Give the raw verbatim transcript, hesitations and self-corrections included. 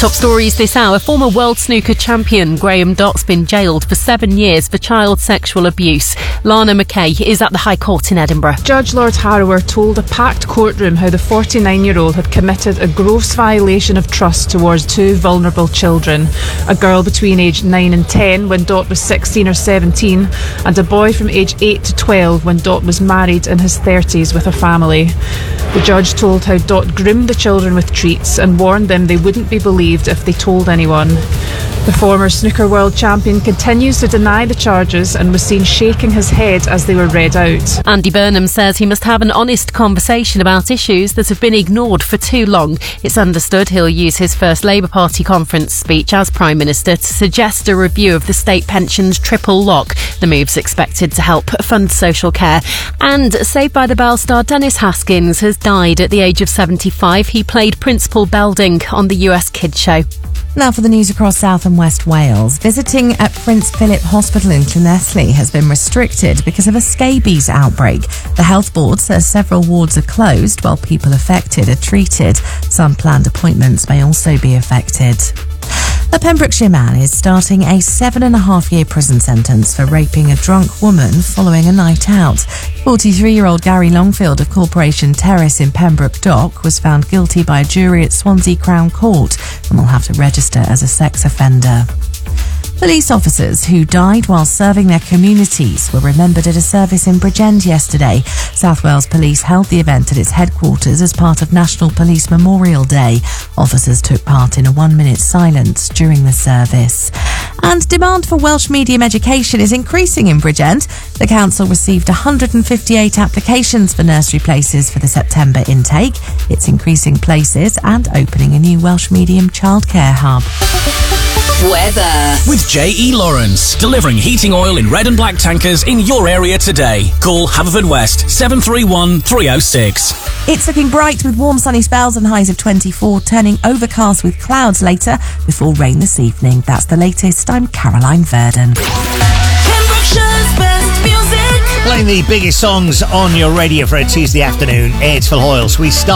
Top stories this hour. Former world snooker champion Graham Dott's been jailed for seven years for child sexual abuse. Lana McKay is at the High Court in Edinburgh. Judge Lord Harrower told a packed courtroom how the forty-nine-year-old had committed a gross violation of trust towards two vulnerable children. A girl between aged nine and ten when Dott was sixteen or seventeen, and a boy from age eight to twelve when Dott was married in his thirties with a family. The judge told how Dott groomed the children with treats and warned them they wouldn't be believed if they told anyone. The former snooker world champion continues to deny the charges and was seen shaking his head as they were read out. Andy Burnham says he must have an honest conversation about issues that have been ignored for too long. It's understood he'll use his first Labour Party conference speech as Prime Minister to suggest a review of the state pension's triple lock. The move's expected to help fund social care. And Saved by the Bell star Dennis Haskins has died at the age of seventy-five. He played Principal Belding on the U S Kids Show. Now for the news across South and West Wales. Visiting at Prince Philip Hospital in Llanelli has been restricted because of a scabies outbreak. The health board says several wards are closed while people affected are treated. Some planned appointments may also be affected. A Pembrokeshire man is starting a seven and a half year prison sentence for raping a drunk woman following a night out. forty-three-year-old Gary Longfield of Corporation Terrace in Pembroke Dock was found guilty by a jury at Swansea Crown Court and will have to register as a sex offender. Police officers who died while serving their communities were remembered at a service in Bridgend yesterday. South Wales Police held the event at its headquarters as part of National Police Memorial Day. Officers took part in a one-minute silence during the service. And demand for Welsh medium education is increasing in Bridgend. The council received one hundred fifty-eight applications for nursery places for the September intake. It's increasing places and opening a new Welsh medium childcare hub. Weather. With J E Lawrence, delivering heating oil in red and black tankers in your area today. Call Haverfordwest seven three one, three oh six. It's looking bright with warm sunny spells and highs of twenty-four, turning overcast with clouds later before rain this evening. That's the latest. I'm Caroline Verdon. Pembrokeshire's best music. Playing the biggest songs on your radio for a Tuesday afternoon. It's Phil Hoyles. We start